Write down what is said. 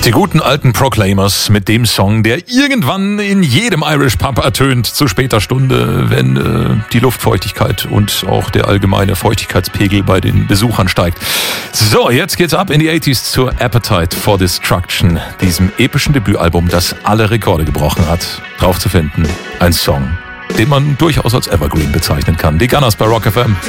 Die guten alten Proclaimers mit dem Song, der irgendwann in jedem Irish Pub ertönt, zu später Stunde, wenn die Luftfeuchtigkeit und auch der allgemeine Feuchtigkeitspegel bei den Besuchern steigt. So, jetzt geht's ab in die 80s zur Appetite for Destruction, diesem epischen Debütalbum, das alle Rekorde gebrochen hat. Drauf zu finden, ein Song, den man durchaus als Evergreen bezeichnen kann. Die Gunners bei Rock FM.